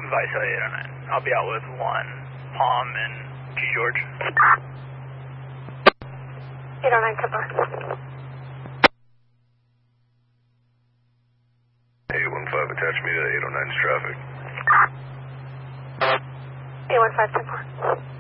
Vice 809. I'll be out with 1 Palm and G George. 809, confirm. 815, attach me to 809's traffic. 815, 10-4.